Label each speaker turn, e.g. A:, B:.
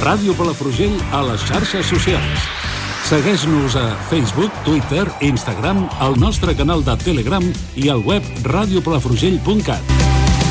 A: Ràdio Palafrugell a les xarxes socials. Segueix-nos a Facebook, Twitter, Instagram, al nostre canal de Telegram i al web radiopalafrugell.cat.